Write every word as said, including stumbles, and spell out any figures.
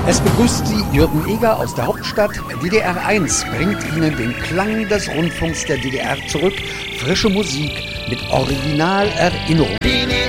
Es begrüßt Sie Jürgen Eger aus der Hauptstadt. D D R eins bringt Ihnen den Klang des Rundfunks der D D R zurück. Frische Musik mit Originalerinnerungen.